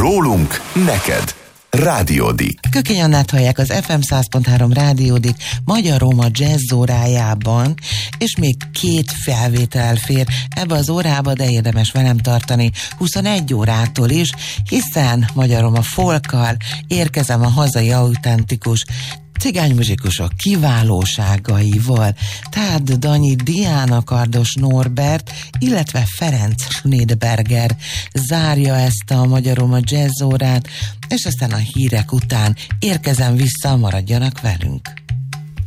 Rólunk neked. Rádiódik. Kökény Annát hallják az FM 100.3 Rádiódik Magyar Roma Jazz órájában, és még 2 felvétel fér ebbe az órába, de érdemes velem tartani 21 órától is, hiszen Magyar Roma folkkal érkezem a hazai autentikus cigánymuzsikusok kiválóságaival. Tehát Danyi Diana, Kardos Norbert, illetve Ferenc Schneidberger zárja ezt a Magyar Roma Jazz órát, és aztán a hírek után érkezem vissza, maradjanak velünk.